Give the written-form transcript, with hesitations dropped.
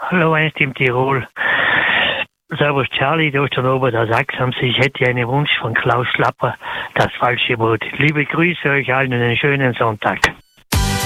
hallo einst im Tirol. Servus Charlie, da ist der Robert aus Axams. Ich hätte einen Wunsch von Klaus Schlapper, das falsche Wort. Liebe Grüße euch allen und einen schönen Sonntag.